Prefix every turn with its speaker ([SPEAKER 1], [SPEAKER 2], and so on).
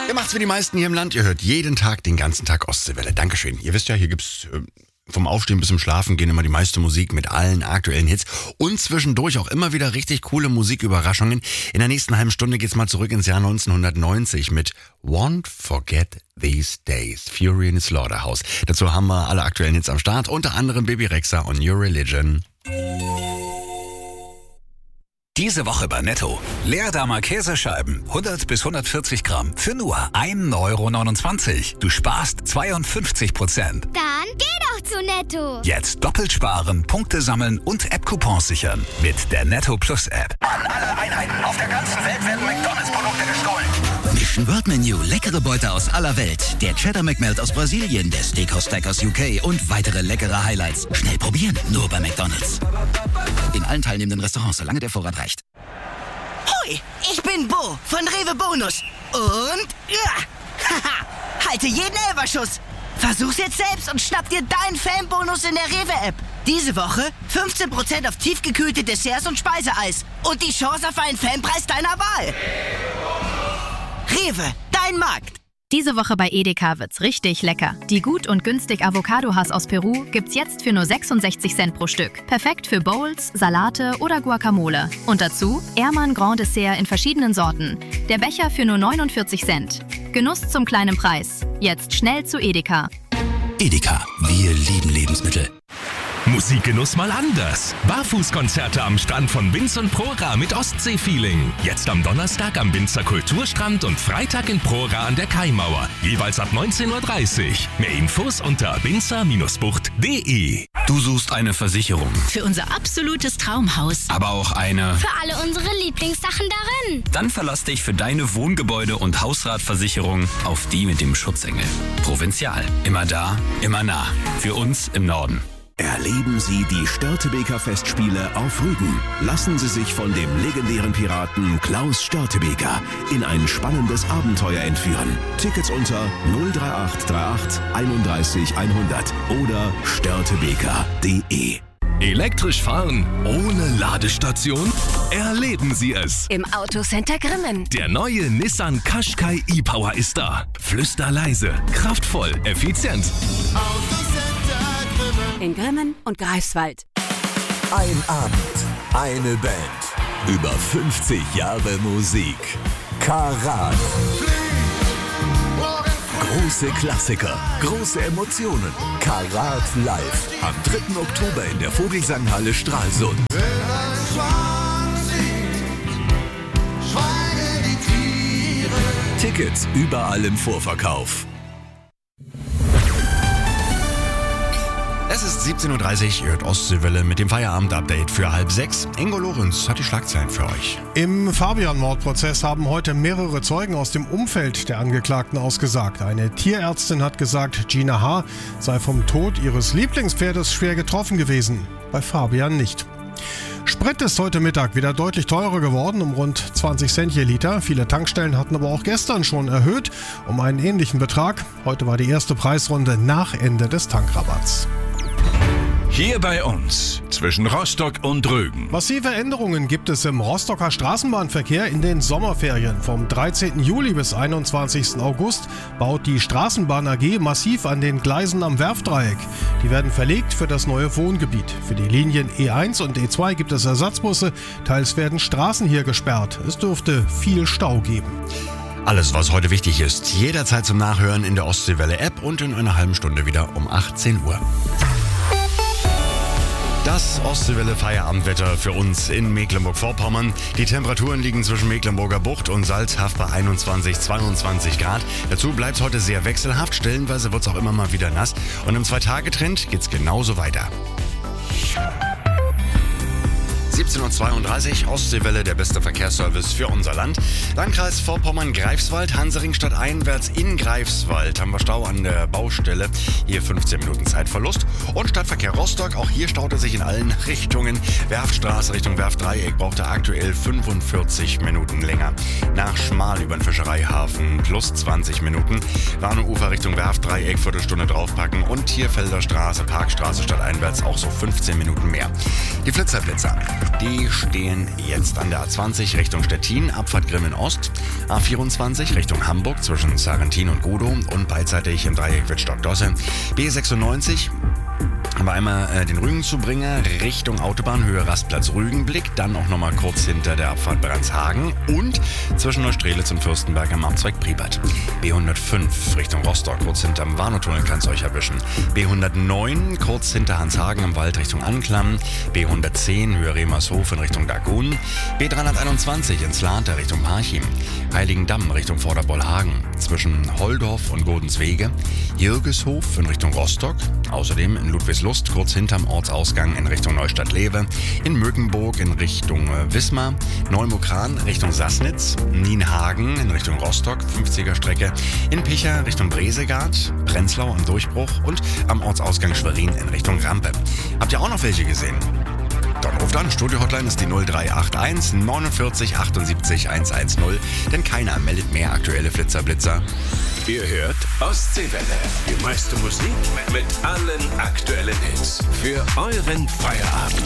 [SPEAKER 1] Ihr macht's wie die meisten hier im Land. Ihr hört jeden Tag, den ganzen Tag Ostseewelle. Dankeschön. Ihr wisst ja, hier gibt's vom Aufstehen bis zum Schlafen gehen immer die meiste Musik mit allen aktuellen Hits und zwischendurch auch immer wieder richtig coole Musiküberraschungen. In der nächsten halben Stunde geht's mal zurück ins Jahr 1990 mit Won't Forget These Days, Fury in the Slaughterhouse. Dazu haben wir alle aktuellen Hits am Start, unter anderem Baby Rexha und New Religion.
[SPEAKER 2] Diese Woche bei Netto. Leerdammer Käsescheiben, 100 bis 140 Gramm, für nur 1,29 €. Du sparst 52%.
[SPEAKER 3] Dann geh doch zu Netto.
[SPEAKER 2] Jetzt doppelt sparen, Punkte sammeln und App-Coupons sichern. Mit der Netto Plus App.
[SPEAKER 4] An alle Einheiten auf der ganzen Welt werden McDonalds-Produkte gestohlen.
[SPEAKER 5] Mission Word Menu, leckere Beute aus aller Welt. Der Cheddar McMelt aus Brasilien, der Steakhouse Stack aus UK und weitere leckere Highlights. Schnell probieren, nur bei McDonalds. In allen teilnehmenden Restaurants, solange der Vorrat reicht.
[SPEAKER 6] Hoi, ich bin Bo von Rewe Bonus. Und haha, halte jeden Elferschuss. Versuch's jetzt selbst und schnapp dir deinen Fanbonus in der Rewe-App. Diese Woche 15% auf tiefgekühlte Desserts und Speiseeis. Und die Chance auf einen Fanpreis deiner Wahl. Rewe, dein Markt.
[SPEAKER 7] Diese Woche bei Edeka wird's richtig lecker. Die gut und günstig Avocado-Hass aus Peru gibt's jetzt für nur 66 Cent pro Stück. Perfekt für Bowls, Salate oder Guacamole. Und dazu Ehrmann Grand Dessert in verschiedenen Sorten. Der Becher für nur 49 Cent. Genuss zum kleinen Preis. Jetzt schnell zu Edeka.
[SPEAKER 5] Edeka, wir lieben Lebensmittel.
[SPEAKER 8] Musikgenuss mal anders. Barfußkonzerte am Strand von Binz und Prora mit Ostsee-Feeling. Jetzt am Donnerstag am Binzer Kulturstrand und Freitag in Prora an der Kaimauer. Jeweils ab 19:30 Uhr. Mehr Infos unter binzer-bucht.de.
[SPEAKER 9] Du suchst eine Versicherung.
[SPEAKER 10] Für unser absolutes Traumhaus.
[SPEAKER 9] Aber auch eine...
[SPEAKER 3] Für alle unsere Lieblingssachen darin.
[SPEAKER 9] Dann verlass dich für deine Wohngebäude- und Hausratversicherung auf die mit dem Schutzengel. Provinzial. Immer da, immer nah. Für uns im Norden.
[SPEAKER 11] Erleben Sie die Störtebeker Festspiele auf Rügen. Lassen Sie sich von dem legendären Piraten Klaus Störtebeker in ein spannendes Abenteuer entführen. Tickets unter 03838 31 100 oder störtebeker.de.
[SPEAKER 8] Elektrisch fahren ohne Ladestation? Erleben Sie es.
[SPEAKER 10] Im Autocenter Grimmen.
[SPEAKER 8] Der neue Nissan Qashqai e-Power ist da. Flüsterleise, kraftvoll, effizient.
[SPEAKER 10] In Grimmen und Greifswald.
[SPEAKER 12] Ein Abend, eine Band, über 50 Jahre Musik. Karat. Große Klassiker, große Emotionen. Karat live. Am 3. Oktober in der Vogelsanghalle Stralsund. Tickets überall im Vorverkauf.
[SPEAKER 1] Es ist 17:30 Uhr, ihr hört Ostseewelle mit dem Feierabend-Update für 5:30. Ingo Lorenz hat die Schlagzeilen für euch.
[SPEAKER 13] Im Fabian-Mordprozess haben heute mehrere Zeugen aus dem Umfeld der Angeklagten ausgesagt. Eine Tierärztin hat gesagt, Gina H. sei vom Tod ihres Lieblingspferdes schwer getroffen gewesen. Bei Fabian nicht. Sprit ist heute Mittag wieder deutlich teurer geworden, um rund 20 Cent je Liter. Viele Tankstellen hatten aber auch gestern schon erhöht um einen ähnlichen Betrag. Heute war die erste Preisrunde nach Ende des Tankrabatts.
[SPEAKER 8] Hier bei uns, zwischen Rostock und Rügen.
[SPEAKER 13] Massive Änderungen gibt es im Rostocker Straßenbahnverkehr in den Sommerferien. Vom 13. Juli bis 21. August baut die Straßenbahn AG massiv an den Gleisen am Werftdreieck. Die werden verlegt für das neue Wohngebiet. Für die Linien E1 und E2 gibt es Ersatzbusse. Teils werden Straßen hier gesperrt. Es dürfte viel Stau geben.
[SPEAKER 1] Alles, was heute wichtig ist, jederzeit zum Nachhören in der Ostseewelle-App und in einer halben Stunde wieder um 18 Uhr. Das Ostseewelle-Feierabendwetter für uns in Mecklenburg-Vorpommern. Die Temperaturen liegen zwischen Mecklenburger Bucht und Salzhaft bei 21-22 Grad. Dazu bleibt es heute sehr wechselhaft. Stellenweise wird es auch immer mal wieder nass. Und im 2-Tage-Trend geht es genauso weiter. 17:32 Uhr, Ostseewelle, der beste Verkehrsservice für unser Land. Landkreis Vorpommern-Greifswald, Hansaringstadt einwärts in Greifswald haben wir Stau an der Baustelle. Hier 15 Minuten Zeitverlust. Und Stadtverkehr Rostock, auch hier staut es sich in allen Richtungen. Werftstraße Richtung Werftdreieck brauchte aktuell 45 Minuten länger. Nach Schmal über den Fischereihafen plus 20 Minuten. Warneufer Richtung Werftdreieck, Viertelstunde draufpacken. Und Tierfelder Straße, Parkstraße stadteinwärts auch so 15 Minuten mehr. Die Flitzerblitzer. Die stehen jetzt an der A20 Richtung Stettin, Abfahrt Grimmen Ost, A24 Richtung Hamburg zwischen Sarrentin und Gudow und beidseitig im Dreieck Wittstock-Dosse, B96 haben wir einmal den Rügenzubringer Richtung Autobahn, Höhe Rastplatz Rügenblick, dann auch nochmal kurz hinter der Abfahrt Brandshagen und zwischen Neustrelitz und Fürstenberg am Abzweig Pribad. B105 Richtung Rostock, kurz hinterm Warnow-Tunnel kann es euch erwischen. B109 kurz hinter Hanshagen im Wald Richtung Anklam. B110 Höhe Remershof in Richtung Dagun. B321 ins Lahnter Richtung Parchim. Heiligendamm Richtung Vorderbollhagen. Zwischen Holdorf und Godenswege. Jürgeshof in Richtung Rostock. Außerdem in Ludwigslust, kurz hinterm Ortsausgang in Richtung Neustadt-Lewe, in Mögenburg in Richtung Wismar, Neumokran Richtung Sassnitz, Nienhagen in Richtung Rostock, 50er Strecke, in Picha Richtung Bresegard, Prenzlau am Durchbruch und am Ortsausgang Schwerin in Richtung Rampe. Habt ihr auch noch welche gesehen? Dann ruft an, Studio-Hotline ist die 0381 49 78 110, denn keiner meldet mehr aktuelle Flitzer-Blitzer.
[SPEAKER 12] Ihr hört Ostseewelle, die meiste Musik mit allen aktuellen Hits für euren Feierabend.